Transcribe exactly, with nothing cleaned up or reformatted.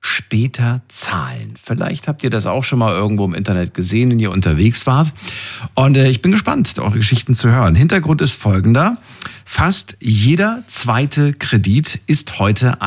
später zahlen. Vielleicht habt ihr das auch schon mal irgendwo im Internet gesehen, wenn ihr unterwegs wart. Und äh, ich bin gespannt, eure Geschichten zu hören. Hintergrund ist folgender. Fast jeder zweite Kredit ist heute